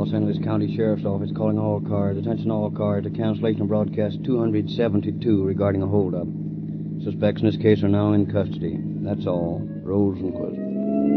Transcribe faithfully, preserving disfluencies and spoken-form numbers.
Los Angeles County Sheriff's Office calling all cars. Attention all cars to cancellation of broadcast two seventy-two regarding a holdup. Suspects in this case are now in custody. That's all. Rosenquist.